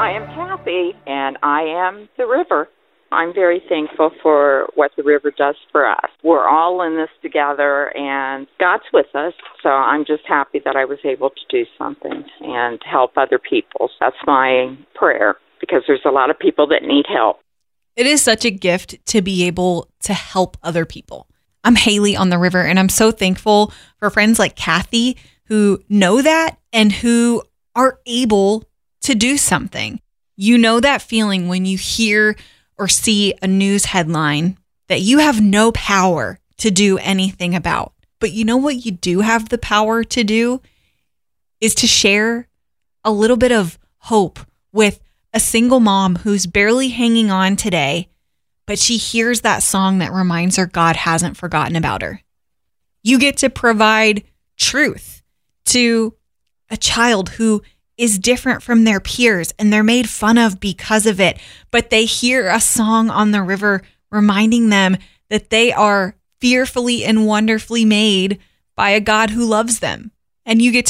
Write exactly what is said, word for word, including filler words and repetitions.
I am Kathy, and I am the river. I'm very thankful for what the river does for us. We're all in this together, and God's with us, so I'm just happy that I was able to do something and help other people. That's my prayer, because there's a lot of people that need help. It is such a gift to be able to help other people. I'm Haley on the river, and I'm so thankful for friends like Kathy who know that and who are able to do something. You know that feeling when you hear or see a news headline that you have no power to do anything about. But you know what you do have the power to do is to share a little bit of hope with a single mom who's barely hanging on today, but she hears that song that reminds her God hasn't forgotten about her. You get to provide truth to a child who is different from their peers and they're made fun of because of it, but they hear a song on the river reminding them that they are fearfully and wonderfully made by a God who loves them. And you get